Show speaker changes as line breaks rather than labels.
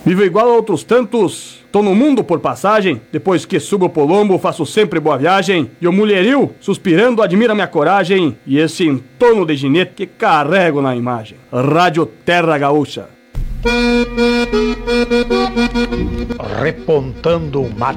Vivo igual a outros tantos, tô no mundo por passagem. Depois que subo o Polombo, faço sempre boa viagem. E o mulherio, suspirando, admira minha coragem e esse entorno de ginete que carrego na imagem. Rádio Terra Gaúcha.
Repontando o mato.